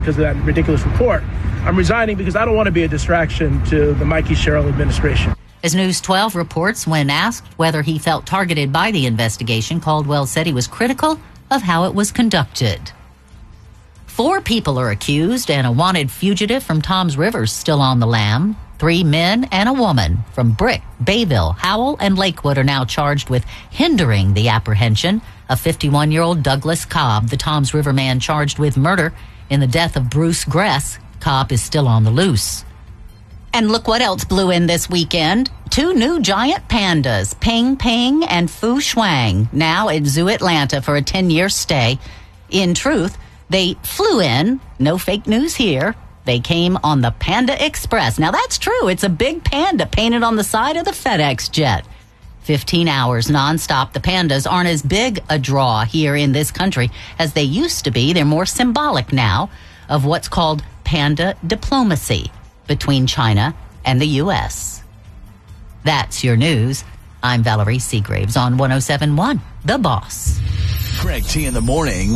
because of that ridiculous report. I'm resigning because I don't want to be a distraction to the Mikey Sherrill administration. As News 12 reports, when asked whether he felt targeted by the investigation, Caldwell said he was critical of how it was conducted. 4 people are accused and a wanted fugitive from Toms River still on the lam. 3 men and a woman from Brick, Bayville, Howell, and Lakewood are now charged with hindering the apprehension of 51-year-old Douglas Cobb, the Toms River man charged with murder in the death of Bruce Gress. Cobb is still on the loose. And look what else blew in this weekend. 2 new giant pandas, Ping Ping and Fu Shuang, now at Zoo Atlanta for a 10-year stay. In truth, they flew in, no fake news here. They came on the Panda Express. Now that's true. It's a big panda painted on the side of the FedEx jet. 15 hours nonstop. The pandas aren't as big a draw here in this country as they used to be. They're more symbolic now of what's called panda diplomacy between China and the U.S. That's your news. I'm Valerie Seagraves on 107.1, The Boss. Greg T in the morning.